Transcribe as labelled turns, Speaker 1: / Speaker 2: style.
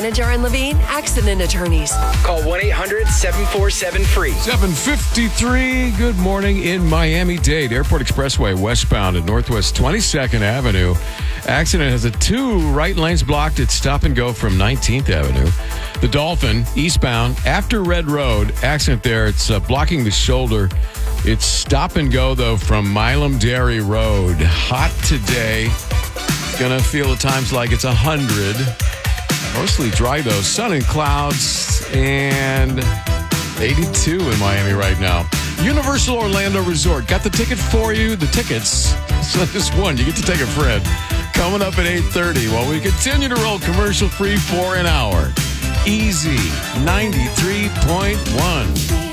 Speaker 1: Anajar and Levine, Accident Attorneys.
Speaker 2: Call 1-800-747-FREE.
Speaker 3: 7:53. Good morning in Miami-Dade. Airport Expressway westbound at Northwest 22nd Avenue. Accident has 2 right lanes blocked. It's stop and go from 19th Avenue. The Dolphin eastbound after Red Road. Accident there. It's blocking the shoulder. It's stop and go, though, from Milam Dairy Road. Hot today. Gonna feel at times like it's 100. Mostly dry, though. Sun and clouds and 82 in Miami right now. Universal Orlando Resort. Got the ticket for you. The tickets. It's not just one. You get to take a friend. Coming up at 8:30 while we continue to roll commercial-free for an hour. Easy 93.1.